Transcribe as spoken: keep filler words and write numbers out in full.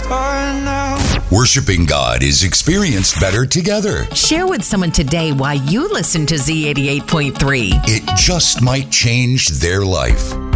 apart now. Worshiping God is experienced better together. Share with someone today why you listen to Z eighty-eight point three. It just might change their life.